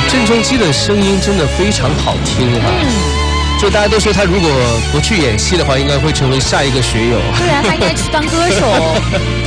郑中基的声音真的非常好听啊。就大家都说他如果不去演戏的话，应该会成为下一个学友。 对啊，他应该去当歌手。